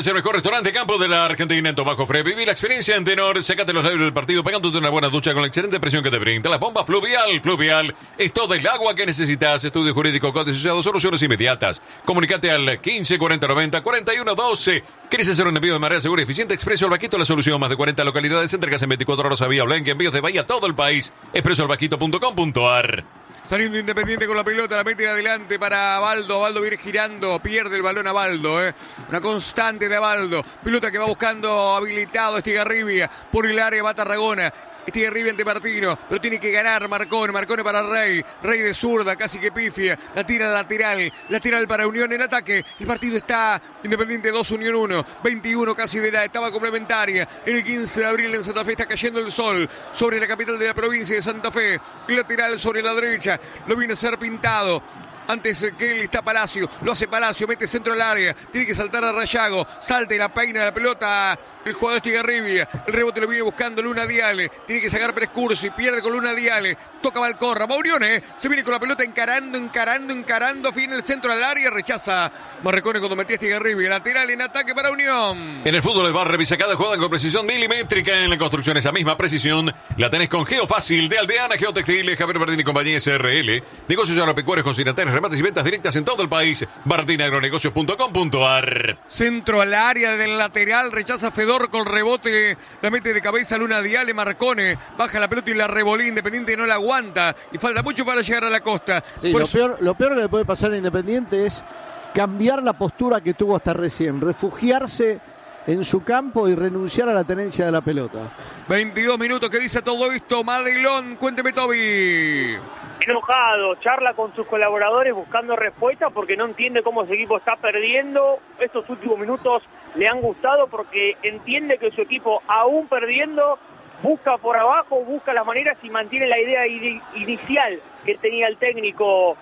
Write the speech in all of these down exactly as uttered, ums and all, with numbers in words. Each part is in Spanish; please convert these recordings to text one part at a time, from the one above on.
Es el mejor restaurante campo de la Argentina en Tomás Jofre. Viví la experiencia en Tenor. Sácate los labios del partido pegándote una buena ducha con la excelente presión que te brinda. La bomba fluvial. Fluvial es todo el agua que necesitas. Estudio jurídico, código asociado, soluciones inmediatas. Comunicate al quince cuarenta noventa cuarenta y uno doce. ¿Querés hacer un envío de manera segura y eficiente? Expreso Albaquito, la solución. Más de cuarenta localidades. Entregas en veinticuatro horas a vía blanca. Envíos de Bahía a todo el país. expreso albaquito punto com punto ar. Saliendo Independiente con la pelota, la mete adelante para Baldo. Baldo viene girando, pierde el balón a Baldo. ¿eh? Una constante de Baldo. Pelota que va buscando habilitado Estigarribia. Por el área va Tarragona. Estigarribia ante Martino, pero tiene que ganar Marcone, Marcone para Rey, Rey de zurda, casi que pifia, la tira lateral, lateral para Unión en ataque, el partido está Independiente dos, Unión uno, veintiuno casi de la etapa complementaria, el quince de abril en Santa Fe está cayendo el sol, sobre la capital de la provincia de Santa Fe, lateral sobre la derecha, lo viene a ser pintado. Antes que él está Palacio, lo hace Palacio, mete centro al área, tiene que saltar a Rayago, salta y la peina la pelota el jugador Estigarribia, el rebote lo viene buscando Luna Diale, tiene que sacar Prescursi, pierde con Luna Diale, toca Valcorra, Maurión, eh, se viene con la pelota encarando, encarando, encarando, fin el centro al área, rechaza Marrecone cuando metía Estigarribia, lateral en ataque para Unión. En el fútbol de barra, revisa cada jugada con precisión milimétrica. En la construcción esa misma precisión la tenés con Geofácil de Aldeana Geotextiles, Javier Bardini y compañía S R L, negocios agropecuarios consignatarios, remates y ventas directas en todo el país. bardini agronegocios punto com punto ar. Centro al área del lateral, rechaza Fedor con rebote, la mete de cabeza Luna Diale, Marcone, baja la pelota y la revolea, Independiente no la aguanta y falta mucho para llegar a la costa. Sí, lo, eso... peor, lo peor que le puede pasar a Independiente es cambiar la postura que tuvo hasta recién, refugiarse en su campo y renunciar a la tenencia de la pelota. veintidós minutos, ¿qué dice todo esto? Madelón, cuénteme, Toby. Enojado, charla con sus colaboradores buscando respuestas porque no entiende cómo su equipo está perdiendo. Estos últimos minutos le han gustado porque entiende que su equipo, aún perdiendo, busca por abajo, busca las maneras y mantiene la idea inicial que tenía el técnico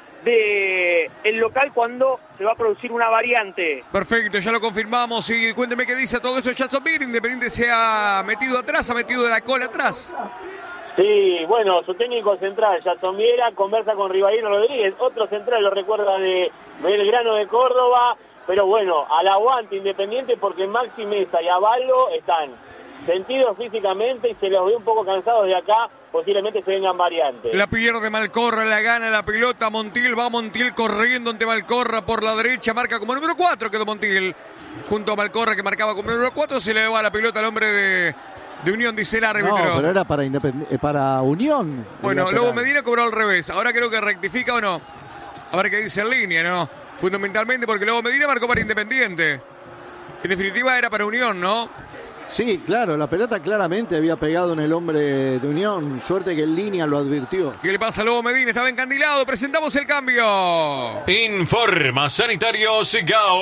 de el local cuando se va a producir una variante. Perfecto, ya lo confirmamos y cuénteme qué dice todo esto. Jasomir, Independiente se ha metido atrás, ha metido de la cola atrás. Sí, bueno, su técnico central, Yatomiera, conversa con Rivaino Rodríguez, otro central, lo recuerda de Belgrano de Córdoba, pero bueno, al aguante Independiente porque Maxi Mesa y Avaldo están sentidos físicamente y se los ve un poco cansados de acá, posiblemente se vengan variantes. La pierde Malcorra, la gana la pelota, Montiel, va Montiel corriendo ante Malcorra por la derecha, marca como número cuatro, quedó Montiel, junto a Malcorra que marcaba como número cuatro, se le va la pelota al hombre de... De Unión, dice el árbitro. No, pero era para, Independ- para Unión. Bueno, luego Medina cobró al revés. Ahora creo que rectifica o no. A ver qué dice en línea, ¿no? Fundamentalmente porque luego Medina marcó para Independiente. En definitiva era para Unión, ¿no? Sí, claro, la pelota claramente había pegado en el hombre de Unión. Suerte que en línea lo advirtió. ¿Qué le pasa a Lobo Medina? Estaba encandilado. Presentamos el cambio. Informa Sanitarios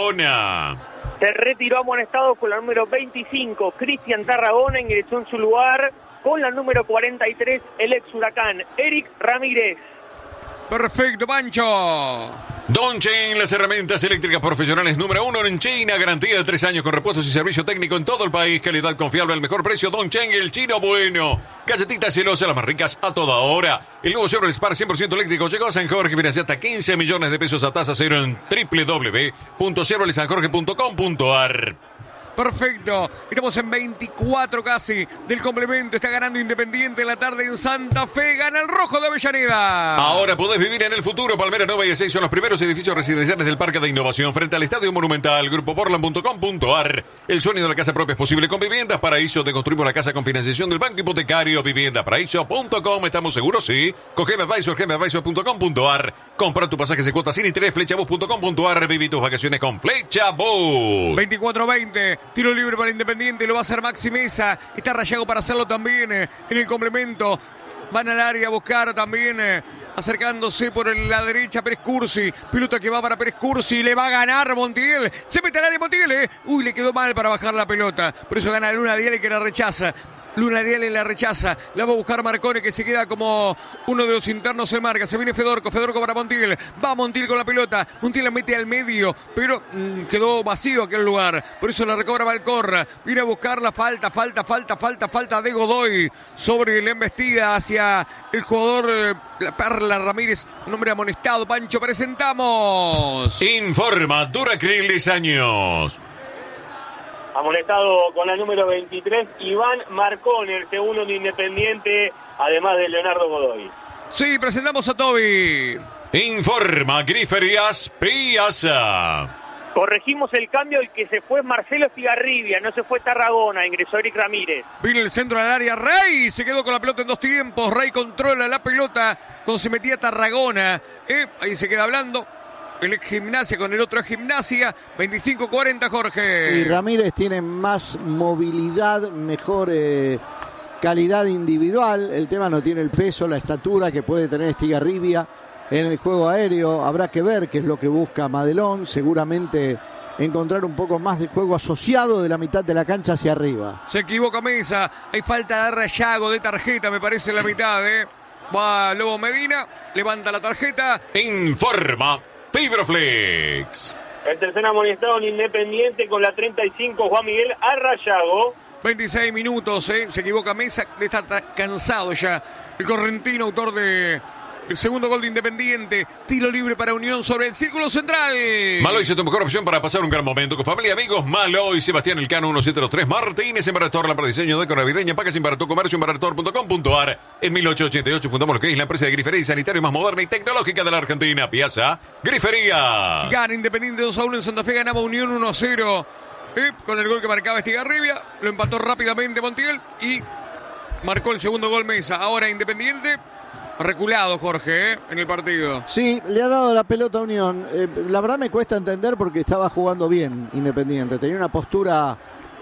Gaona. Se retiró amonestado con la número veinticinco, Cristian Tarragona, ingresó en su lugar con la número cuarenta y tres, el ex Huracán, Eric Ramírez. Perfecto, Pancho. Donchain, las herramientas eléctricas profesionales número uno en China, garantía de tres años con repuestos y servicio técnico en todo el país, calidad confiable al mejor precio. Donchain, el chino bueno. Galletitas celosas, las más ricas a toda hora. El nuevo Chevrolet Spark cien por ciento eléctrico llegó a San Jorge, financia hasta quince millones de pesos a tasa cero en doble u doble u doble u punto chevrolet san jorge punto com punto ar. Perfecto, estamos en veinticuatro casi del complemento, está ganando Independiente en la tarde en Santa Fe, gana el rojo de Avellaneda. Ahora podés vivir en el futuro, Palmera Nueva y Ezeiza son los primeros edificios residenciales del Parque de Innovación frente al Estadio Monumental, grupo portland punto com punto ar. El sueño de la casa propia es posible con Viviendas Paraíso, te construimos la casa con financiación del Banco Hipotecario, viviendas paraíso punto com, estamos seguros, sí, con Geme Advisor, geme advisor punto com punto ar. Compra tu pasaje de cuota sin interés, flechabus punto com punto ar, viví tus vacaciones con Flechabus. veinticuatro veinte. Tiro libre para Independiente, lo va a hacer Maxi Mesa. Está Rayago para hacerlo también eh, en el complemento. Van al área a buscar también, eh, acercándose por la derecha Prescursi. Pelota que va para Prescursi, le va a ganar Montiel. Se mete al área Montiel, eh. Uy, le quedó mal para bajar la pelota. Por eso gana Luna Diale que la rechaza. Luna Diale la rechaza, la va a buscar Marcone que se queda como uno de los internos en marca, se viene Fedorco, Fedorco para Montiel, va Montiel con la pelota, Montiel la mete al medio, pero mmm, quedó vacío aquel lugar, por eso la recobra Valcorra, viene a buscar la falta, falta, falta, falta, falta de Godoy sobre la embestida hacia el jugador eh, la Perla Ramírez, un hombre amonestado. Pancho, presentamos. Informa Duracril diez años. Amonestado con la número veintitrés, Iván Marcón, el segundo de Independiente, además de Leonardo Godoy. Sí, presentamos a Toby. Informa Griferías Piazza. Corregimos el cambio, el que se fue Marcelo Estigarribia, no se fue Tarragona, ingresó Eric Ramírez. Viene el centro del área, Rey se quedó con la pelota en dos tiempos, Rey controla la pelota cuando se metía Tarragona, eh, ahí se queda hablando. El ex Gimnasia con el otro ex Gimnasia, veinticinco cuarenta, Jorge. Y Ramírez tiene más movilidad, mejor eh, calidad individual. El tema no tiene el peso, la estatura que puede tener Estigarribia en el juego aéreo. Habrá que ver qué es lo que busca Madelón. Seguramente encontrar un poco más de juego asociado de la mitad de la cancha hacia arriba. Se equivoca Mesa, hay falta de Rayago de tarjeta, me parece, en la mitad. ¿eh? Va Lobo Medina, levanta la tarjeta. Informa Fibroflex. El tercer amonestado en Independiente con la treinta y cinco, Juan Miguel Arrayago. veintiséis minutos, ¿eh? Se equivoca Mesa, está cansado ya. El correntino, autor de el segundo gol de Independiente. Tiro libre para Unión sobre el círculo central. Maloy es tu mejor opción para pasar un gran momento con familia y amigos. Maloy, Sebastián Elcano, mil setecientos tres Martínez, Embarator, la para diseño de navideña, Pacas, Embarator, Comercio, embarator punto com punto ar. En mil ochocientos ochenta y ocho fundamos lo que es la empresa de grifería y sanitario más moderna y tecnológica de la Argentina. Piazza Grifería. Gana Independiente dos a uno en Santa Fe, ganaba Unión uno a cero. Eh, con el gol que marcaba Estigarribia, lo empató rápidamente Montiel y marcó el segundo gol Mesa. Ahora Independiente reculado, Jorge, ¿eh? en el partido. Sí, le ha dado la pelota a Unión. Eh, la verdad me cuesta entender porque estaba jugando bien Independiente. Tenía una postura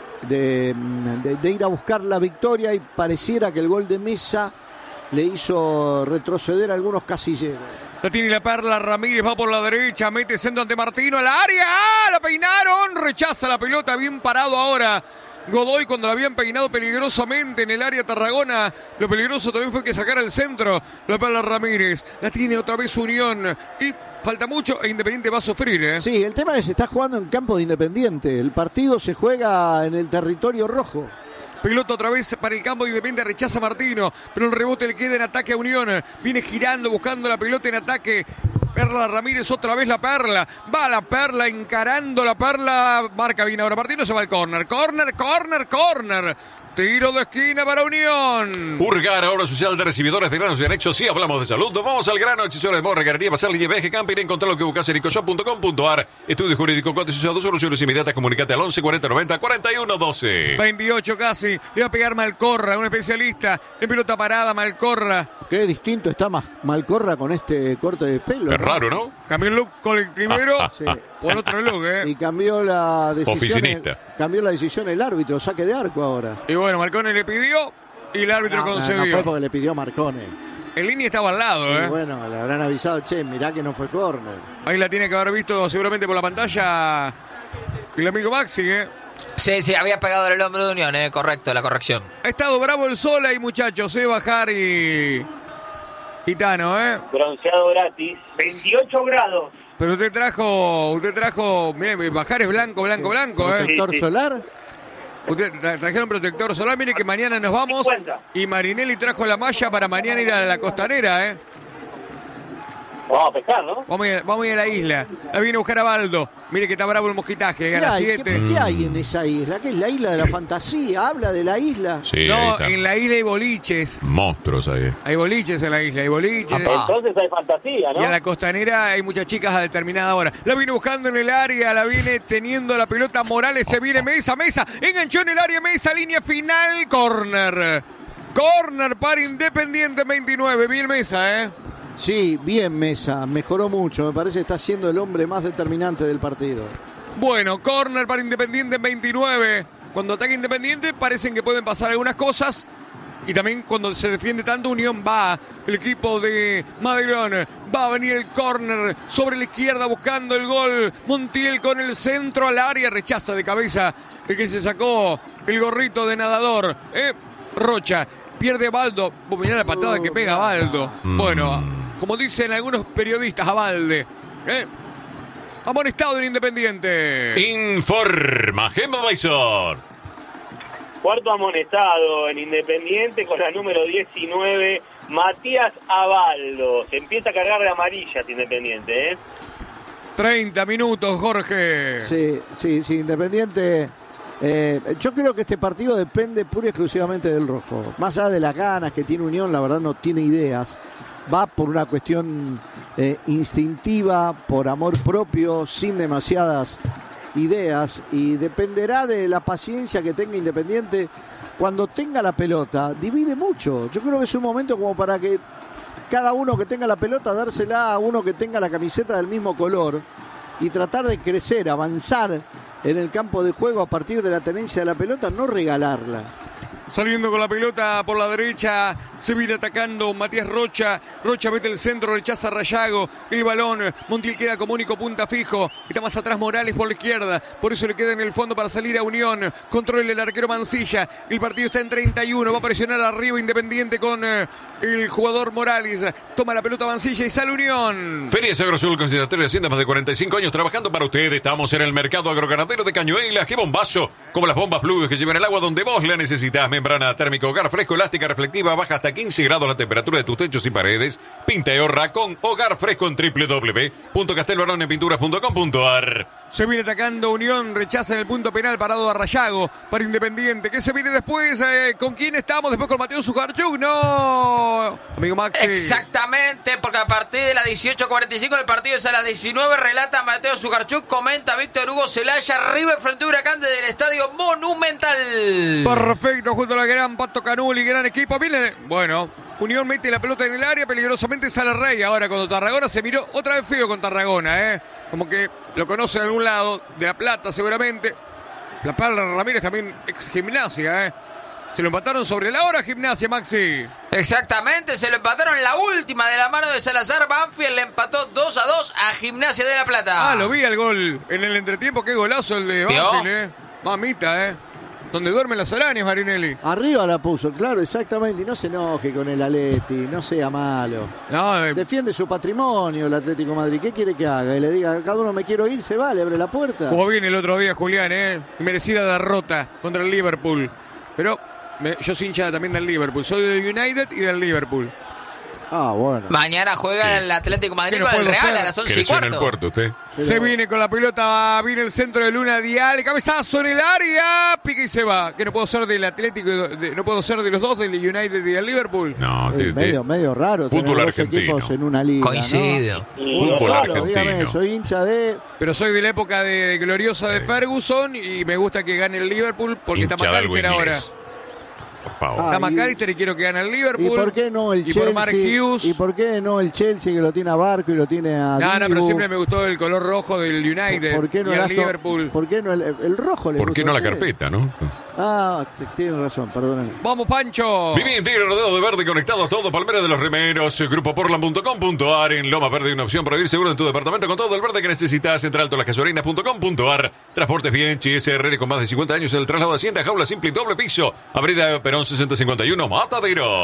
de, de, de ir a buscar la victoria y pareciera que el gol de Mesa le hizo retroceder a algunos casilleros. La tiene la Perla, Ramírez va por la derecha, mete centro ante Martino al área. ¡Ah! La peinaron, rechaza la pelota, bien parado ahora Godoy cuando la habían peinado peligrosamente en el área Tarragona. Lo peligroso también fue que sacara el centro la Perla Ramírez. La tiene otra vez Unión y falta mucho e Independiente va a sufrir, ¿eh? Sí, el tema es que se está jugando en campo de Independiente. El partido se juega en el territorio rojo. Pelota otra vez para el campo de Independiente, rechaza Martino, pero el rebote le queda en ataque a Unión. Viene girando, buscando la pelota en ataque. Perla Ramírez, otra vez la Perla. Va la Perla, encarando la Perla. Marca bien ahora Martino, se va al córner. Córner, córner, córner. Tiro de esquina para Unión. Urgar, ahora social de recibidores de granos y anexos. Sí, hablamos de salud. Nos vamos al grano, accesorios de moda, regarería, pasar línea viaje, camping. Encontrar lo que buscas en ecoshop punto com punto ar. Estudio jurídico, cuatro asociados, soluciones inmediatas. Comunicate al once cuarenta noventa cuarenta y uno doce. veintiocho casi. Le va a pegar Malcorra, un especialista en pelota parada. Malcorra. Qué distinto está más Malcorra con este corte de pelo. Es ¿no? raro, ¿no? Cambió el look colectivero Sí. por otro look, ¿eh? Y cambió la decisión. Oficinista. El, cambió la decisión el árbitro, saque de arco ahora. Y bueno, Marcone le pidió y el árbitro No, no, concedió. no fue porque le pidió Marcone. El línea estaba al lado, Y ¿eh? bueno, le habrán avisado, che, mirá que no fue córner. Ahí la tiene que haber visto seguramente por la pantalla el amigo Maxi, ¿eh? Sí, sí, había pegado el hombro de Unión, eh, correcto, la corrección. Ha estado bravo el sol ahí, muchachos, ¿eh? Bajar y... Gitano, ¿eh? Bronceado gratis. veintiocho grados. Pero usted trajo, usted trajo, mire, bajar es blanco, blanco, blanco, ¿eh? ¿Protector Sí, sí. solar? Usted tra- trajeron protector solar, mire que mañana nos vamos cincuenta. y Marinelli trajo la malla para mañana ir a la costanera, ¿eh? Vamos a pescar, ¿no? Vamos a ir, vamos a, ir a la isla. La viene a buscar a Baldo. Mire que está bravo el mosquitaje, ¿Qué gana hay? siete. ¿Qué, qué hay en esa isla? ¿Qué es la isla de la fantasía? ¿Habla de la isla? Sí, ahí No, está. en la isla hay boliches. Monstruos ahí. Hay boliches en la isla, hay boliches. Apá. Entonces hay fantasía, Y en ¿no? la costanera hay muchas chicas a determinada hora. La viene buscando en el área, la viene teniendo la pelota Morales, se viene Mesa, Mesa, enganchó en el área, Mesa, línea final, córner. Córner para Independiente veintinueve, bien Mesa, ¿eh? Sí, bien Mesa, mejoró mucho. Me parece que está siendo el hombre más determinante del partido. Bueno, córner para Independiente en veintinueve. Cuando ataca Independiente parecen que pueden pasar algunas cosas. Y también cuando se defiende tanto Unión va el equipo de Madelón. Va a venir el córner sobre la izquierda buscando el gol. Montiel con el centro al área. Rechaza de cabeza el que se sacó el gorrito de nadador. Eh, Rocha. Pierde Baldo. Vos mirá la patada que pega Baldo. Bueno, como dicen algunos periodistas, a Balde. Eh, amonestado en Independiente. Informa Gemmavisor. Cuarto amonestado en Independiente con la número diecinueve, Matías Abaldo. Se empieza a cargar de amarillas Independiente, ¿eh? treinta minutos, Jorge. Sí, sí, sí, Independiente Eh, yo creo que este partido depende pura y exclusivamente del rojo. Más allá de las ganas que tiene Unión, la verdad no tiene ideas. Va por una cuestión eh, instintiva, por amor propio, sin demasiadas ideas. Y dependerá de la paciencia que tenga Independiente. Cuando tenga la pelota, divide mucho. Yo creo que es un momento como para que cada uno que tenga la pelota, dársela a uno que tenga la camiseta del mismo color y tratar de crecer, avanzar en el campo de juego a partir de la tenencia de la pelota, no regalarla. Saliendo con la pelota por la derecha, se viene atacando Matías Rocha. Rocha mete el centro, rechaza a Rayago. El balón, Montiel queda como único punta fijo. Está más atrás Morales por la izquierda. Por eso le queda en el fondo para salir a Unión. Controla el arquero Mancilla. El partido está en treinta y uno. Va a presionar arriba Independiente con eh, el jugador Morales. Toma la pelota Mancilla y sale Unión. Ferias Agrosul, consideratorio de Hacienda, más de cuarenta y cinco años trabajando para usted. Estamos en el mercado agroganadero de Cañuelas. ¡Qué bombazo! Como las bombas Fluvius que llevan el agua donde vos la necesitas. Membrana térmica, hogar fresco, elástica, reflectiva, baja hasta quince grados la temperatura de tus techos y paredes. Pinta y ahorra con Hogar Fresco en doble u doble u doble u punto castelbaronepinturas punto com punto a r. Se viene atacando Unión, rechaza en el punto penal, parado a Rayago para Independiente. ¿Qué se viene después? Eh, ¿Con quién estamos? Después con Mateo Sujarchuk. ¡No! Amigo Maxi. Exactamente, porque a partir de las dieciocho cuarenta y cinco del partido es a las diecinueve, relata Mateo Sujarchuk, comenta Víctor Hugo Celaya, River frente a Huracán desde el Estadio Monumental. Perfecto, junto a la gran Pato Canuli, gran equipo. Viene, bueno, Unión mete la pelota en el área, peligrosamente sale Rey. Ahora cuando Tarragona se miró otra vez feo con Tarragona, ¿eh? Como que lo conoce de algún lado, de La Plata seguramente. La Parra Ramírez también ex Gimnasia, ¿eh? Se lo empataron sobre la hora Gimnasia, Maxi. Exactamente, se lo empataron en la última de la mano de Salazar. Banfield le empató dos a dos a Gimnasia de La Plata. Ah, lo vi al gol en el entretiempo. Qué golazo el de Banfield, ¿eh? Mamita, ¿eh? Donde duermen las arañas, Marinelli. Arriba la puso, claro, exactamente. Y no se enoje con el Atleti, no sea malo. No, eh. Defiende su patrimonio el Atlético de Madrid. ¿Qué quiere que haga? Y le diga, cada uno me quiero ir, se va, le abre la puerta. Jugó bien el otro día Julián, ¿eh? Merecida derrota contra el Liverpool. Pero me, yo soy hincha también del Liverpool. Soy del United y del Liverpool. Ah, bueno. Mañana juega Sí. el Atlético de Madrid ¿Qué no con el puedo Real ser? a las once y Creció en el cuarto. puerto usted. Pero- Se viene con la pelota, viene el centro de Luna Dial, cabezazo en el área, pica y se va. Que no puedo ser del Atlético, de- no puedo ser de los dos, del United y del Liverpool. No, Eh, de, de- medio, medio raro tener fútbol dos argentino. equipos en una liga, Coincido. ¿no? Y Uno Fútbol solo, argentino. dígame, soy hincha de... Pero soy de la época de gloriosa de Ferguson y me gusta que gane el Liverpool porque está hincha de algo McAllister ahora. inglés. Por favor. Ah, Está y- McAllister y quiero que gane el Liverpool. ¿Y por qué no el Y por Mark Chelsea? Hughes. ¿Y por qué no el Chelsea que lo tiene a Barco y lo tiene a No, no, pero Dibu? siempre me gustó el color rojo del United ¿Por qué no y el el Aston- Liverpool. ¿Por qué no el, el rojo le ¿Por gusta qué no a la usted? carpeta, no? Ah, t- tiene razón, perdóname. Vamos, Pancho. Viví en Tigre rodeado de verde, conectados todos, Palmera de los Remeros, grupo portland punto com punto a r. En Loma Verde hay una opción para vivir seguro en tu departamento con todo el verde que necesitas. Central Todas las Casorinas punto com punto a r. Transportes bien, S R L con más de cincuenta años en el traslado de Hacienda, jaula simple y doble piso. Avenida Perón sesenta cincuenta y uno, Mataderos.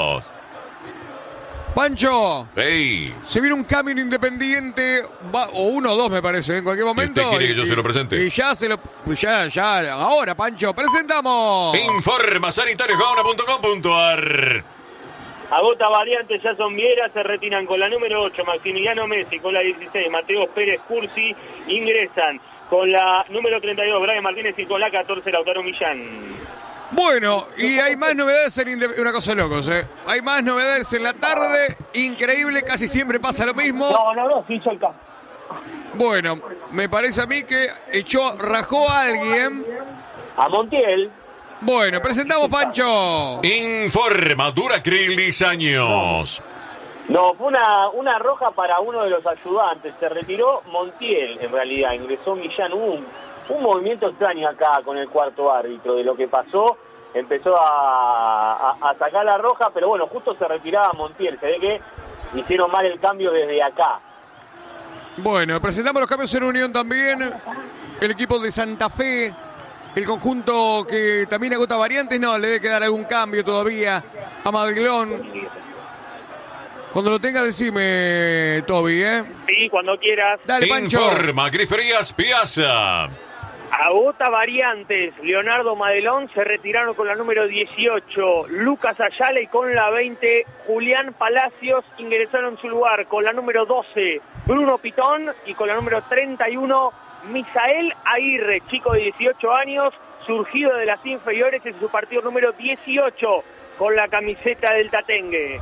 Pancho. ¡Ey! Se viene un cambio en Independiente, va- o uno o dos me parece, en cualquier momento. usted quiere que yo y- se lo presente? Y ya se lo, pues ya, ya, ahora, Pancho, presentamos. Informa sanitario jauna punto com punto a r. Agota variantes, Jason Viera, se retiran con la número ocho, Maximiliano Messi, con la dieciséis, Mateo Pérez Cursi, ingresan con la número treinta y dos, Brian Martínez, y con la catorce, Lautaro Millán. Bueno, y hay más novedades en Inde- una cosa de locos, ¿eh? Hay más novedades en la tarde, increíble, casi siempre pasa lo mismo. No, no, no, sí, hizo el campo. Bueno, me parece a mí que echó, rajó a alguien. A Montiel. Bueno, presentamos, Pancho. Informa Duracrilis años. No, fue una, una roja para uno de los ayudantes. Se retiró Montiel, en realidad. Ingresó Millán. Hubo un, un movimiento extraño acá con el cuarto árbitro de lo que pasó. Empezó a, a, a sacar la roja, pero bueno, justo se retiraba Montiel. Se ve que hicieron mal el cambio desde acá. Bueno, presentamos los cambios en Unión también. El equipo de Santa Fe. El conjunto que también agota variantes. No, le debe quedar algún cambio todavía a Maglón. Cuando lo tenga, decime, Toby, ¿eh? Sí, cuando quieras. Dale, Pancho. Informa Griferías Piazza. Agota variantes. Leonardo Madelón se retiraron con la número dieciocho. Lucas Ayala y con la veinte. Julián Palacios ingresaron en su lugar con la número doce. Bruno Pitón y con la número treinta y uno. Misael Aguirre, chico de dieciocho años, surgido de las inferiores, es su partido número dieciocho con la camiseta del Tatengue.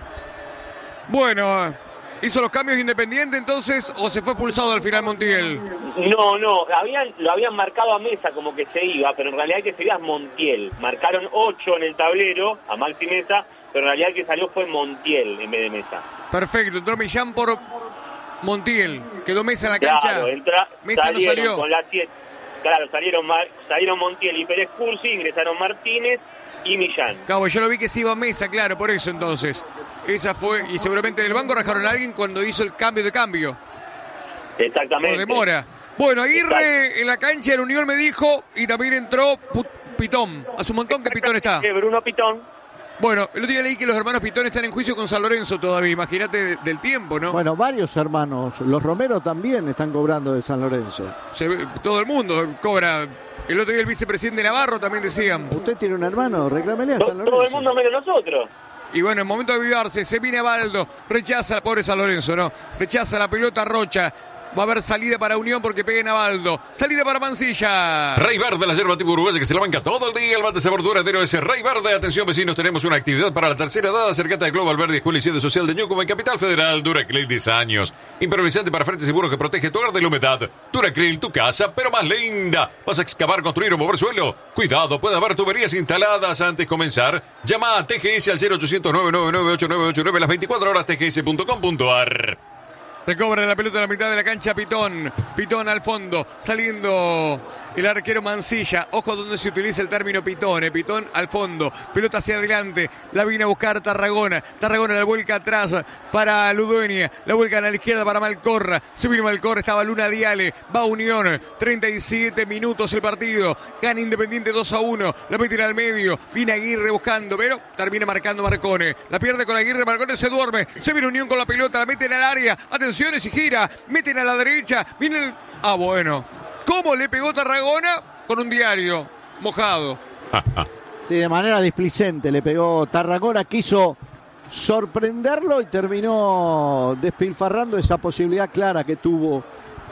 Bueno, ¿hizo los cambios Independiente entonces o se fue expulsado al final Montiel? No, no, habían, lo habían marcado a Mesa como que se iba, pero en realidad el que se iba es Montiel. Marcaron ocho en el tablero a Maxi Mesa, pero en realidad el que salió fue Montiel en vez de Mesa. Perfecto, entró Millán por Montiel, quedó Mesa en la cancha. Claro, entra, Mesa no salió. Con la siete, claro, salieron, salieron Montiel y Pérez Cursi, ingresaron Martínez y Millán. Cabo, yo lo vi que se iba a Mesa, claro, por eso entonces. Esa fue, y seguramente del banco rajaron a alguien cuando hizo el cambio de cambio. Exactamente. Por demora. Bueno, Aguirre Exacto. en la cancha en Unión me dijo, y también entró Put- Pitón. Hace un montón que Pitón está. Bruno Pitón. Bueno, el otro día leí que los hermanos Pitón están en juicio con San Lorenzo todavía. Imagínate de- del tiempo, ¿no? Bueno, varios hermanos. Los Romero también están cobrando de San Lorenzo. Se ve- todo el mundo cobra. El otro día el vicepresidente Navarro también decían. ¿Usted tiene un hermano? Reclámele a To- San Lorenzo. Todo el mundo menos nosotros. Y bueno, en el momento de avivarse, se viene Baldo, rechaza, pobre San Lorenzo, ¿no? Rechaza la pelota Rocha. Va a haber salida para Unión porque peguen a Baldo. Salida para Mancilla. Rey Verde, la yerba tipo uruguaya que se la banca todo el día. El mate sabor duradero ese Rey Verde. Atención vecinos, tenemos una actividad para la tercera edad. Acercate a Global Verde Escuela y Sede Social de Ñucumán, en Capital Federal. Duracril diez años. Impermeabilizante para frente seguro que protege tu hogar de la humedad. Duracril, tu casa, pero más linda. ¿Vas a excavar, construir o mover suelo? Cuidado, puede haber tuberías instaladas antes de comenzar. Llama a T G S al cero ochocientos, nueve nueve nueve, ocho nueve ocho nueve las veinticuatro horas t g s punto com punto a r. Recobra la pelota en la mitad de la cancha Pitón. Pitón al fondo. Saliendo el arquero Mancilla. Ojo donde se utiliza el término Pitón. Eh. Pitón al fondo. Pelota hacia adelante. La viene a buscar Tarragona. Tarragona la vuelca atrás para Ludueña. La vuelca a la izquierda para Malcorra. Se viene Malcorra. Estaba Luna Diale. Va Unión. treinta y siete minutos el partido. Gana Independiente dos a uno. La meten al medio. Viene Aguirre buscando. Pero termina marcando Marcone. La pierde con Aguirre. Marcone se duerme. Se viene Unión con la pelota. La meten al área. Atención y gira. Meten a la derecha. Viene el... Ah, bueno. ¿Cómo le pegó Tarragona? Con un diario mojado. Sí, de manera displicente le pegó Tarragona. Quiso sorprenderlo y terminó despilfarrando esa posibilidad clara que tuvo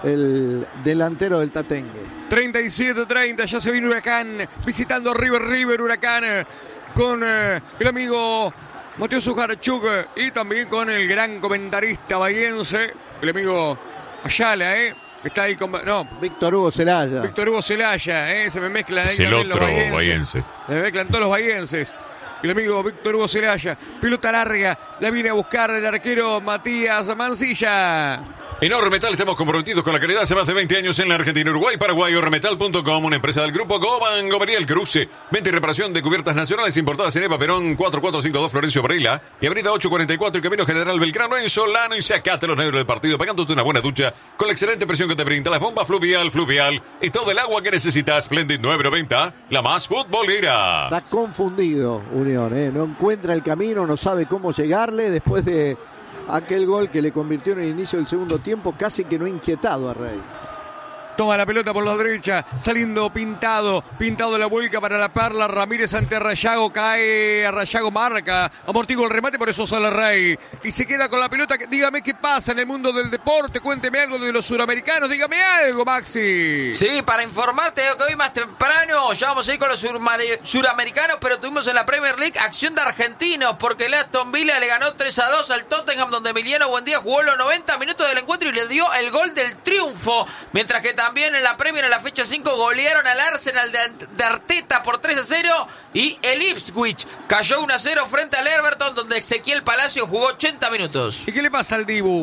el delantero del Tatengue. treinta y siete treinta, ya se viene Huracán visitando River River Huracán con eh, el amigo Mateo Sujarchuk y también con el gran comentarista bahiense, el amigo Ayala, ¿eh? Está ahí con... No, Víctor Hugo Celaya. Víctor Hugo Celaya, ¿eh? Se me mezclan ahí Es el también los otro bahienses. bahiense. Se me mezclan todos los bahienses. El amigo Víctor Hugo Celaya, pelota larga, la viene a buscar el arquero Matías Mancilla. En Ormetal estamos comprometidos con la calidad hace más de veinte años en la Argentina, Uruguay, Paraguay. Ormetal punto com, una empresa del grupo Goban, Gomería El Cruce. Venta y reparación de cubiertas nacionales importadas en Eva Perón, cuatro cuatro cinco dos Florencio Varela y Avenida ocho cuarenta y cuatro y Camino General Belgrano en Solano. Y sacate los negros del partido pagándote una buena ducha con la excelente presión que te brinda la bomba fluvial, fluvial y todo el agua que necesitas. Splendid nueve noventa, la más futbolera. Está confundido Unión, ¿eh? No encuentra el camino, no sabe cómo llegarle después de aquel gol que le convirtió en el inicio del segundo tiempo, casi que no inquietado a Rey. Toma la pelota por la derecha, saliendo Pintado, Pintado la vuelca para la Perla, Ramírez ante Rayago, cae a Rayago, marca, amortigua el remate, por eso sale Rey. Y se queda con la pelota, dígame qué pasa en el mundo del deporte, cuénteme algo de los suramericanos, dígame algo, Maxi. Sí, para informarte que hoy más temprano ya vamos a ir con los surmare- suramericanos, pero tuvimos en la Premier League acción de argentinos, porque el Aston Villa le ganó tres a dos al Tottenham, donde Emiliano Buendía jugó los noventa minutos del encuentro y le dio el gol del triunfo, mientras que también en la Premier en la fecha cinco golearon al Arsenal de, de Arteta por tres a cero y el Ipswich cayó uno a cero frente al Everton, donde Ezequiel Palacio jugó ochenta minutos. ¿Y qué le pasa al Dibu?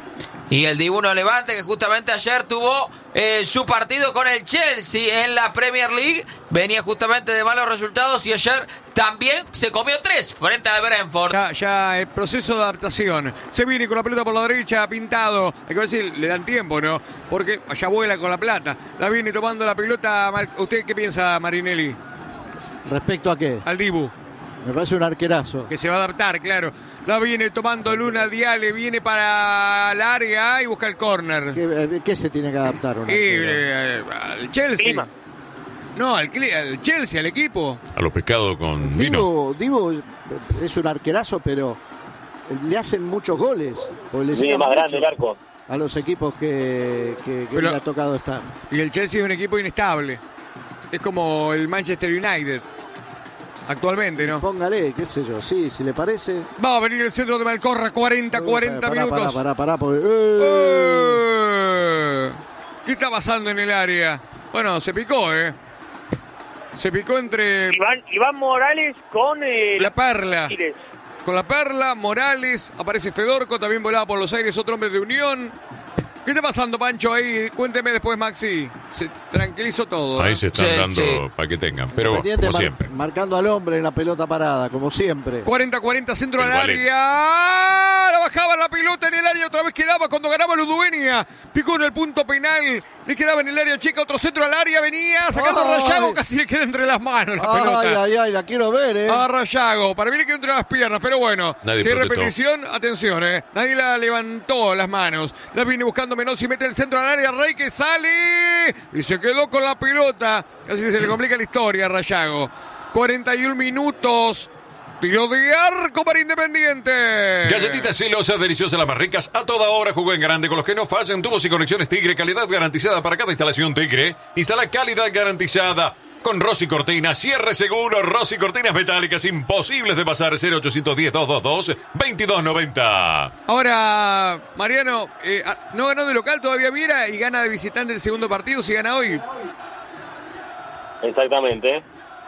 Y el Dibu no Levante, que justamente ayer tuvo eh, su partido con el Chelsea en la Premier League, venía justamente de malos resultados y ayer también se comió tres frente al Brentford. Ya, ya el proceso de adaptación. Se viene con la pelota por la derecha, Pintado. Hay que ver si le dan tiempo, ¿no? Porque allá vuela con la plata. La viene tomando la pelota. ¿Usted qué piensa, Marinelli? ¿Respecto a qué? Al Dibu. Me parece un arquerazo. Que se va a adaptar, claro. La viene tomando Luna Diale, viene para la área y busca el córner. ¿Qué, ¿Qué se tiene que adaptar? Un Y, arquero? eh, al Chelsea. Clima. No, al, cli- al Chelsea, al equipo. A los pescados con vino. Dibu, Dibu es un arquerazo, pero le hacen muchos goles. O le Sí, llegan más mucho grande el arco. a los equipos que, que, que Pero- le ha tocado estar. Y el Chelsea es un equipo inestable. Es como el Manchester United. Actualmente, ¿no? Póngale, qué sé yo, sí, si le parece. Va a venir el centro de Malcorra, cuarenta, cuarenta Pará, minutos. Pará, pará, pará, porque... ¡Eh! ¿Qué está pasando en el área? Bueno, se picó, ¿eh? Se picó entre... Iván, Iván Morales con eh, La Perla. Aires. Con La Perla, Morales, aparece Fedorco, también volaba por los aires, otro hombre de Unión. ¿Qué está pasando, Pancho, ahí? Cuénteme después, Maxi. Se tranquilizó todo. Ahí ¿eh? se están Sí, dando sí. para que tengan. Pero Independiente como mar- siempre. marcando al hombre en la pelota parada, como siempre. cuarenta cuarenta, centro El al ballet. área. La bajaba la pelota en el área, otra vez quedaba cuando ganaba Ludueña. Picó en el punto penal, le quedaba en el área chica, otro centro al área, venía sacando a Ay. Rayago, casi le queda entre las manos la Ay, pelota. ay, ay, la quiero ver, ¿eh? A Rayago, para mí le quedó entre las piernas, pero bueno, Nadie si hay protestó. repetición, atención, eh. Nadie la levantó las manos. La viene buscando Menossi, mete el centro al área, Rey que sale y se quedó con la pelota. Casi se le complica la historia a Rayago. cuarenta y un minutos. Tiro de arco para Independiente. Galletitas celosas, deliciosas, las más ricas. A toda hora jugó en grande con los que no fallan. Tubos y conexiones Tigre, calidad garantizada para cada instalación Tigre. Instala calidad garantizada con Rossi Cortinas. Cierre seguro, Rossi Cortinas metálicas imposibles de pasar. cero ochocientos diez, doscientos veintidós, veintidós noventa. Ahora, Mariano, eh, no ganó de local todavía Viera y gana de visitante el segundo partido si gana hoy. Exactamente.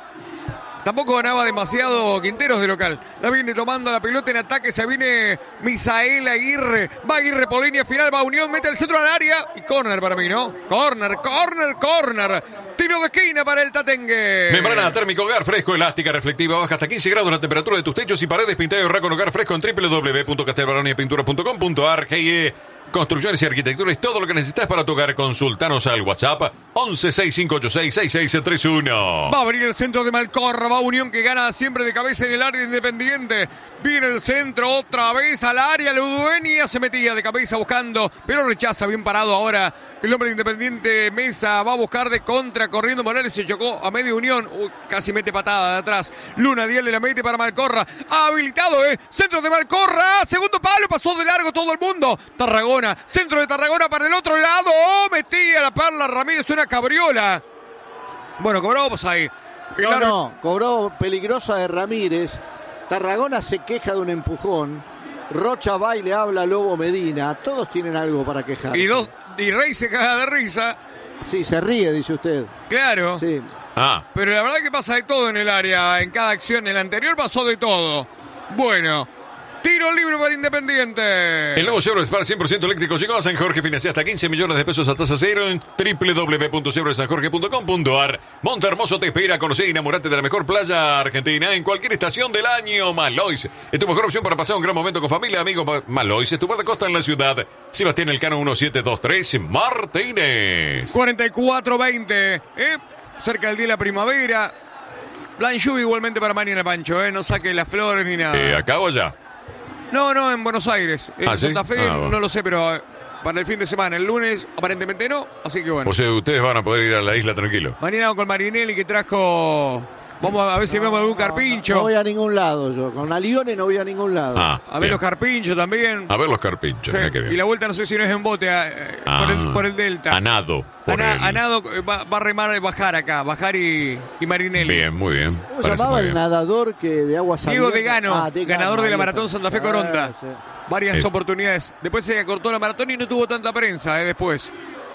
Tampoco ganaba demasiado Quinteros de local. La viene tomando la pelota en ataque. Se viene Misael Aguirre. Va Aguirre por línea final. Va Unión. Mete el centro al área. Y córner para mí, ¿no? Córner, córner, córner. Tiro de esquina para el Tatengue. Membrana térmico hogar fresco, elástica, reflectiva, baja hasta quince grados la temperatura de tus techos y paredes. Pinta y ahorra con hogar fresco en doble u doble u doble u punto castelbaroni pintura punto com punto a r. G I E Construcciones y Arquitectura es todo lo que necesitas para tu hogar. Consultanos al WhatsApp once sesenta y cinco ochenta y seis sesenta y seis treinta y uno. Va a venir el centro de Malcorra. Va Unión que gana siempre de cabeza en el área Independiente. Viene el centro otra vez al área. Ludueña se metía de cabeza buscando, pero rechaza. Bien parado ahora el hombre de Independiente. Mesa va a buscar de contra. Corriendo Morales, se chocó a medio Unión. Uy, casi mete patada de atrás. Luna Díaz le la mete para Malcorra. Habilitado, ¿eh? Centro de Malcorra. Segundo palo. Pasó de largo todo el mundo. Tarragona. Centro de Tarragona para el otro lado. Oh, metía la Perla Ramírez una cabriola. Bueno, cobró pues ahí. No, Pilar- no, cobró peligrosa de Ramírez. Tarragona se queja de un empujón. Rocha va y le habla a Lobo Medina. Todos tienen algo para quejarse. Y dos y Rey se caga de risa. Sí, se ríe, dice usted. Claro. Sí. Ah, Pero la verdad que pasa de todo en el área. En cada acción. En la anterior pasó de todo. Bueno. Tiro libre para Independiente. el nuevo Chevrolet Spark cien por ciento eléctrico llegó a San Jorge. Financia hasta quince millones de pesos a tasa cero en doble u doble u doble u punto chevrolet san jorge punto com punto a r. Monte Hermoso te espera. Conocer y enamorarte de la mejor playa argentina en cualquier estación del año. Malois es tu mejor opción para pasar un gran momento con familia, amigos. Malois es tu guardacosta en la ciudad. Sebastián Elcano diecisiete veintitrés Martínez. cuarenta y cuatro veinte. ¿eh? Cerca del día de la primavera. Blanchú igualmente para mañana, Pancho. ¿eh? No saque las flores ni nada. Eh, ¿Acá o allá? No, no, en Buenos Aires. En ¿Ah, sí? Santa Fe, Ah, bueno. no lo sé, pero eh, para el fin de semana. El lunes, aparentemente no. Así que bueno. O sea, ustedes van a poder ir a la isla tranquilo. Mañana con Marinelli que trajo. Vamos a ver si vemos algún carpincho. No voy a ningún lado yo. Con Alione no voy a ningún lado. Ah, a ver bien. los carpinchos también. A ver los carpinchos. Sí, Mira qué bien. y la vuelta no sé si no es en bote eh, Ah, por, el, por el Delta. A nado. Por Ana- el- a nado eh, va, va a remar, bajar acá, bajar y, y Marinelli. Bien, muy bien. ¿Cómo se Parece llamaba muy el bien. nadador que de aguas Diego abiertas? Degano, Ah, Degano, ganador de la ahí Maratón está. Santa Fe Coronta. Ah, sí. Varias Eso. oportunidades. Después se acortó la maratón y no tuvo tanta prensa eh, después.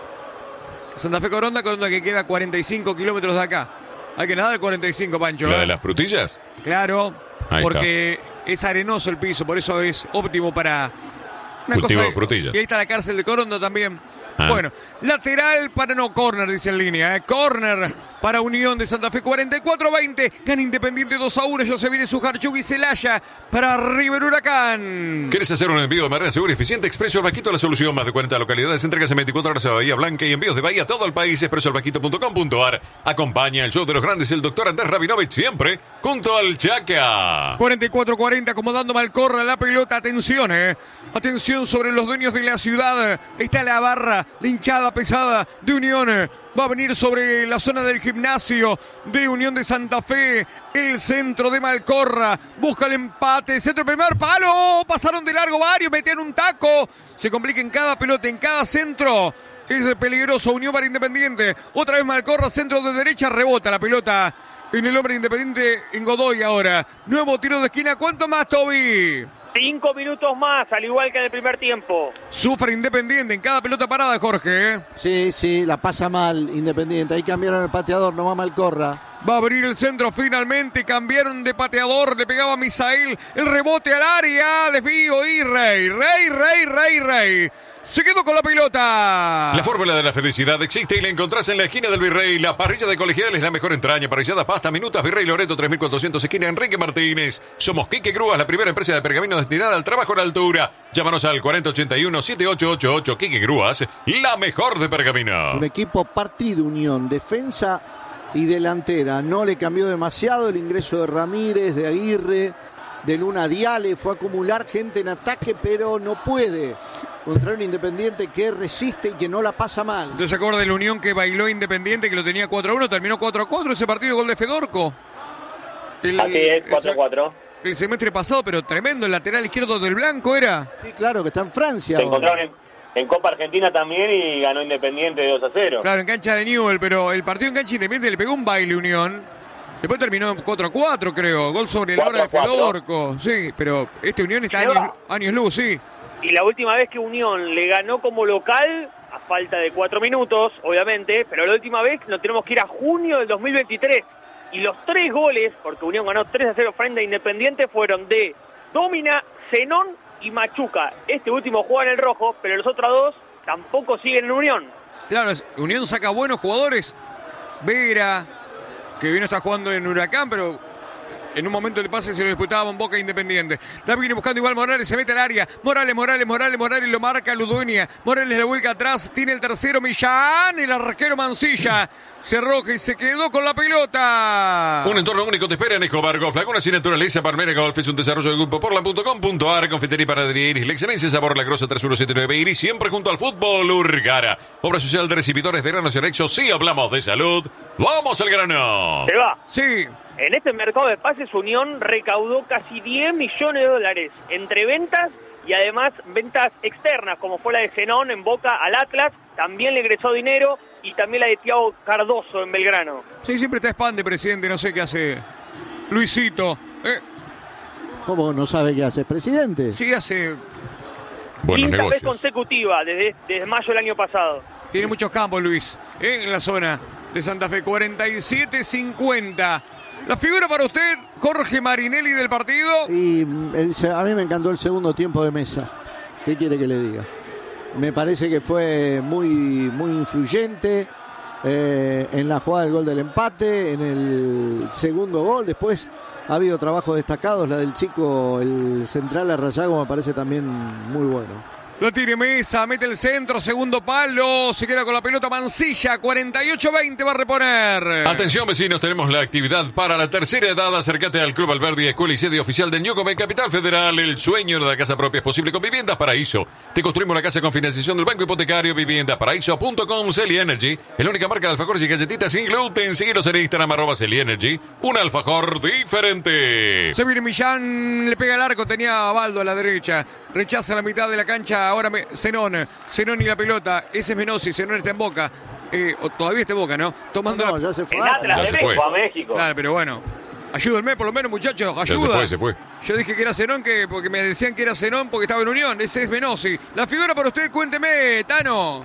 Santa Fe Coronta, Coronta que queda cuarenta y cinco kilómetros de acá. Hay que nadar cuarenta y cinco, Pancho. ¿La eh. de las frutillas? Claro, Ahí porque es arenoso el piso, por eso es óptimo para una Cultivo cosa de frutillas. Y ahí está la cárcel de Coronda también. Ah. Bueno, lateral para no, córner, dice en línea. ¿eh? Córner para Unión de Santa Fe, cuarenta y cuatro veinte. Gana Independiente dos a uno. Ya se viene su Jarchuk y Celaya para River Huracán. ¿Quieres hacer un envío de manera segura y eficiente? Expreso El Vaquito, la solución. Más de cuarenta localidades. Entregas en veinticuatro horas a Bahía Blanca y envíos de Bahía a todo el país. expreso el vaquito punto com punto a r. Acompaña el show de los grandes el doctor Andrés Rabinovich siempre junto al Chaca. cuarenta y cuatro cuarenta, acomodando Malcorra la pelota. Atención, eh. Atención sobre los dueños de la ciudad. Está la barra, la hinchada pesada de Unión. Va a venir sobre la zona del gimnasio de Unión de Santa Fe. El centro de Malcorra. Busca el empate. Centro primer palo. Pasaron de largo varios. Metían un taco. Se complica en cada pelota, en cada centro. Es peligroso. Unión para Independiente. Otra vez Malcorra, centro de derecha, rebota la pelota en el hombre Independiente, en Godoy ahora. Nuevo tiro de esquina. ¿Cuánto más, Toby? Cinco minutos más, al igual que en el primer tiempo. Sufre Independiente en cada pelota parada, Jorge. ¿eh? Sí, sí, la pasa mal Independiente. Ahí cambiaron el pateador, no va Malcorra. Va a abrir el centro finalmente. Cambiaron de pateador. Le pegaba a Misael. El rebote al área. Desvío y Rey. Rey, Rey, Rey, Rey. Se quedó con la pelota. La fórmula de la felicidad existe y la encontrás en la esquina del Virrey. La parrilla de Colegiales, la mejor entraña, parrillada, pasta, minutas, Virrey Loreto, tres mil cuatrocientos, esquina Enrique Martínez. Somos Quique Grúas, la primera empresa de pergamino destinada al trabajo en altura. Llámanos al cuarenta ochenta y uno, setenta y ocho ochenta y ocho. Quique Grúas, la mejor de pergamino. Un equipo partido Unión, defensa y delantera. No le cambió demasiado el ingreso de Ramírez, de Aguirre, de Luna Diale. Fue a acumular gente en ataque, pero no puede contra un Independiente que resiste y que no la pasa mal. ¿Usted se acuerda de la Unión que bailó Independiente, que lo tenía cuatro a uno, terminó cuatro a cuatro ese partido, gol de Fedorco? El, Así es, cuatro a cuatro. El semestre pasado, pero tremendo, el lateral izquierdo del Blanco era. Sí, claro, que está en Francia Se ahora. encontraron en, en Copa Argentina también y ganó Independiente dos a cero. Claro, en cancha de Newell, pero el partido en cancha Independiente le pegó un baile Unión. Después terminó cuatro a cuatro, creo. Gol sobre la hora de Fedorco. Sí, pero este Unión está años, años luz, sí. Y la última vez que Unión le ganó como local, a falta de cuatro minutos, obviamente, pero la última vez nos tenemos que ir a junio del dos mil veintitrés. Y los tres goles, porque Unión ganó tres a cero frente a Independiente, fueron de Domina, Zenón y Machuca. Este último juega en el rojo, pero los otros dos tampoco siguen en Unión. Claro, Unión saca buenos jugadores. Vera, que vino está jugando en Huracán, pero en un momento de pase se lo disputaban Boca Independiente. La viene buscando igual Morales, se mete al área. Morales, Morales, Morales, Morales lo marca Ludueña. Morales le vuelca atrás, tiene el tercero Millán, el arquero Mancilla. Se arroja y se quedó con la pelota. Un entorno único te espera en Escobar Golf. Lagunas y naturaleza. Palmera Golf es un desarrollo de grupo portland punto com punto a r. Confitería y panadería Iris. La excelencia sabor La Grosa tres uno siete nueve Iris. Siempre junto al fútbol Urgara. Obra social de recibidores de granos y anexos. Si hablamos de salud, vamos al grano. Se va. Sí. En este mercado de pases, Unión recaudó casi diez millones de dólares entre ventas y además ventas externas, como fue la de Zenón en Boca al Atlas. También le ingresó dinero y también la de Thiago Cardoso en Belgrano. Sí, siempre está expande, presidente, no sé qué hace Luisito. Eh, ¿Cómo no sabe qué hace? ¿Presidente? sí hace, Buenos Quinta vez negocios. consecutiva desde, desde mayo del año pasado. tiene muchos campos Luis, eh, en la zona de Santa Fe. cuarenta y siete cincuenta. La figura para usted, Jorge Marinelli del partido. Y el, a mí me encantó el segundo tiempo de Mesa. ¿Qué quiere que le diga? Me parece que fue muy, muy influyente eh, en la jugada del gol del empate, en el segundo gol. Después ha habido trabajos destacados. La del chico, el central Arrayago, me parece también muy bueno. Lo tiene Mesa, mete el centro, segundo palo, se queda con la pelota Mancilla, cuarenta y ocho veinte va a reponer. Atención vecinos, tenemos la actividad para la tercera edad. Acércate al Club Alberdi, escuela y sede oficial de Ñucomé, Capital Federal. El sueño de la casa propia es posible con Viviendas Paraíso. Te construimos la casa con financiación del Banco Hipotecario. Viviendas Paraíso punto com. Celi Energy, es la única marca de alfajores y galletitas sin gluten. Síguenos en Instagram, arroba Celi Energy. Un alfajor diferente. Se viene Millán, le pega el arco, tenía a Baldo a la derecha. Rechaza la mitad de la cancha, ahora me, Zenón, Zenón y la pelota. Ese es Menossi, Zenón está en Boca. Eh, o todavía está en Boca, ¿no? Tomando No, la... ya se fue. En Atlas Ya de se México fue. a México. Claro, pero bueno. Ayúdenme por lo menos, muchachos, ayuda. Ya se fue, se fue. Yo dije que era Zenón, que, porque me decían que era Zenón porque estaba en Unión. Ese es Menossi. La figura para usted, cuénteme, Tano.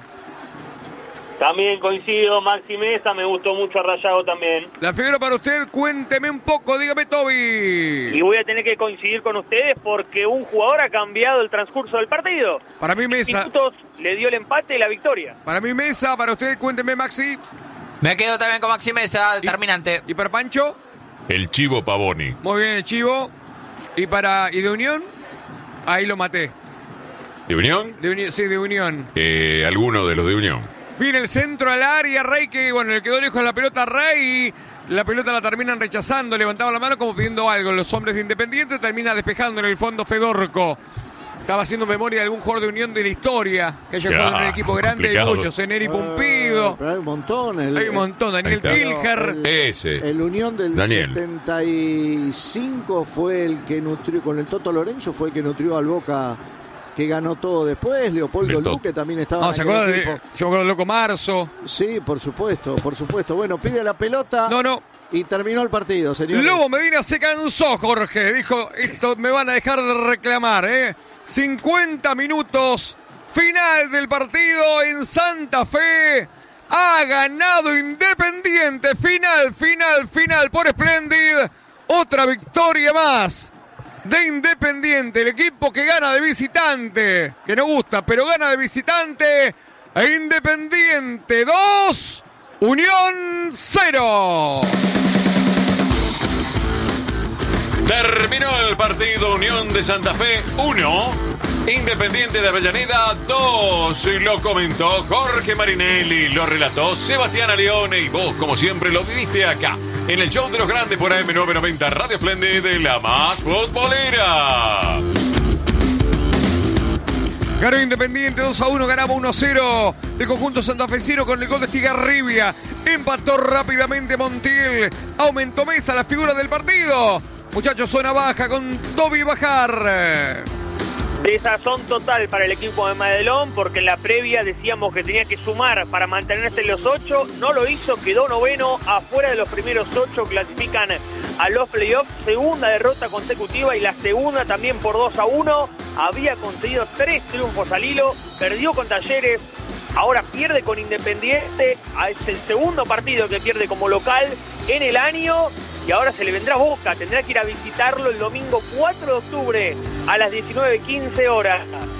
También coincido, Maxi Mesa, me gustó mucho a Rayago también. La figura para usted, cuénteme un poco, dígame, Toby. Y voy a tener que coincidir con ustedes porque un jugador ha cambiado el transcurso del partido. Para mí, Mesa. Minutos le dio el empate y la victoria. Para mí, Mesa. Para usted, cuénteme, Maxi. Me quedo también con Maxi Mesa, determinante. ¿Y para Pancho? El Chivo Pavoni. Muy bien, el Chivo. ¿Y para y de Unión? Ahí lo maté. ¿De Unión? De Uni- sí, de Unión. Eh, alguno de los de Unión. Viene el centro al área, Rey, que bueno, le quedó lejos de la pelota Rey. La pelota la terminan rechazando, levantaba la mano como pidiendo algo. Los hombres de Independiente termina despejando en el fondo Fedorco. Estaba haciendo memoria de algún jugador de Unión de la historia que haya Ya, jugado en el equipo grande. Hay complicado. muchos, Eneri Eh, Pumpido. pero hay un montón. El, Hay un montón, Daniel Ahí está. Pilger. el- Ese. El Unión del Daniel. setenta y cinco fue el que nutrió, con el Toto Lorenzo fue el que nutrió al Boca que ganó todo después. Leopoldo Del todo. Luque también estaba No, en ¿se aquel acuerdan de, equipo. yo me acuerdo del Loco Marzo? Sí, por supuesto, por supuesto. Bueno, pide la pelota No, no. y terminó el partido, señor. Lobo Medina se cansó, Jorge. Dijo, esto me van a dejar de reclamar, ¿eh? cincuenta minutos, final del partido en Santa Fe. Ha ganado Independiente. Final, final, final por Splendid. Otra victoria más de Independiente. El equipo que gana de visitante. Que no gusta, pero gana de visitante. E Independiente dos, Unión cero. Terminó el partido. Unión de Santa Fe uno, Independiente de Avellaneda dos. Y lo comentó Jorge Marinelli, lo relató Sebastián Alione y vos, como siempre, lo viviste acá en el show de los grandes por A M novecientos noventa Radio Splendid, de la más futbolera. Ganó Independiente dos a uno, ganamos uno a cero. El conjunto santafesino con el gol de Estigarribia. Empató rápidamente Montiel. Aumentó Mesa, la figura del partido. Muchachos, zona baja con Toby Bajar. Desazón total para el equipo de Madelón, porque en la previa decíamos que tenía que sumar para mantenerse en los ocho. No lo hizo, quedó noveno, afuera de los primeros ocho, clasifican a los playoffs. Segunda derrota consecutiva y la segunda también por dos a uno. Había conseguido tres triunfos al hilo, perdió con Talleres, ahora pierde con Independiente. Es el segundo partido que pierde como local en el año. Y ahora se le vendrá Boca, tendrá que ir a visitarlo el domingo cuatro de octubre a las diecinueve quince horas.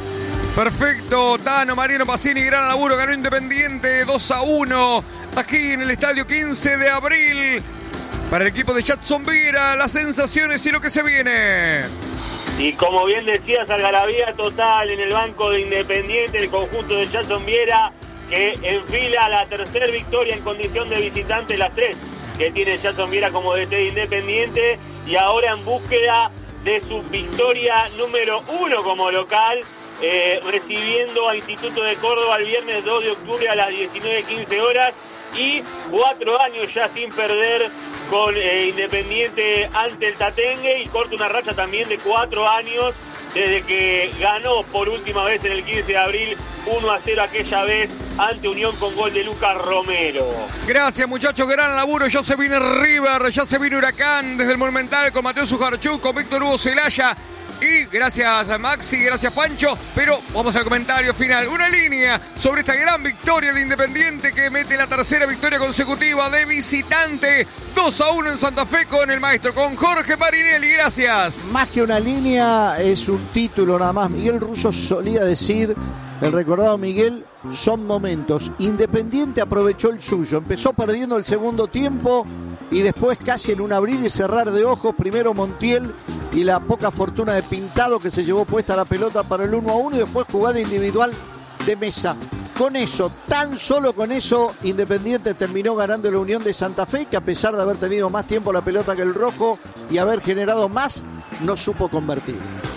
Perfecto, Tano, Mariano Pacini, gran laburo, ganó Independiente dos a uno, aquí en el estadio quince de abril. Para el equipo de Jadson Vera, las sensaciones y lo que se viene. Y como bien decías, algarabía total en el banco de Independiente, el conjunto de Jadson Vera, que enfila la tercera victoria en condición de visitante, las tres que tiene Jadson Vera como D T de Independiente, y ahora en búsqueda de su victoria número uno como local, eh, recibiendo a Instituto de Córdoba el viernes dos de octubre a las diecinueve quince horas, y cuatro años ya sin perder con eh, Independiente ante el Tatengue, y corta una racha también de cuatro años desde que ganó por última vez en el quince de abril uno a cero aquella vez ante Unión con gol de Lucas Romero. Gracias, muchachos, gran laburo. Ya se viene River, ya se viene Huracán desde el Monumental con Mateo Sujarchuk, con Víctor Hugo Celaya. Y gracias a Maxi, gracias Pancho. Pero vamos al comentario final. Una línea sobre esta gran victoria de Independiente, que mete la tercera victoria consecutiva de visitante. dos a uno en Santa Fe con el maestro, con Jorge Marinelli. Gracias. Más que una línea, es un título nada más. Miguel Russo solía decir, el recordado Miguel, son momentos. Independiente aprovechó el suyo. Empezó perdiendo el segundo tiempo y después, casi en un abrir y cerrar de ojos, primero Montiel y la poca fortuna de Pintado, que se llevó puesta la pelota para el uno a uno, y después jugada individual de Mesa. Con eso, tan solo con eso, Independiente terminó ganando la Unión de Santa Fe, que a pesar de haber tenido más tiempo la pelota que el rojo y haber generado más, no supo convertir.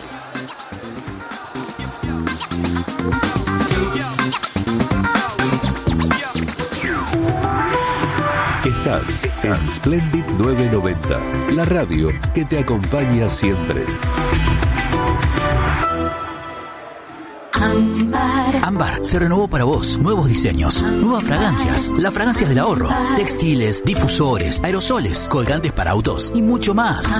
Estás en Splendid novecientos noventa, la radio que te acompaña siempre. Ámbar. Ámbar se renovó para vos. Nuevos diseños, nuevas fragancias, las fragancias del ahorro, textiles, difusores, aerosoles, colgantes para autos y mucho más.